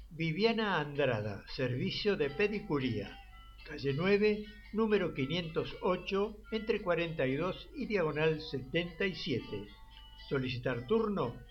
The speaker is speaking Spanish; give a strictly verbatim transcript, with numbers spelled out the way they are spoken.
Viviana Andrada, servicio de pedicuría, calle nueve, número quinientos ocho, entre cuarenta y dos y diagonal setenta y siete. Solicitar turno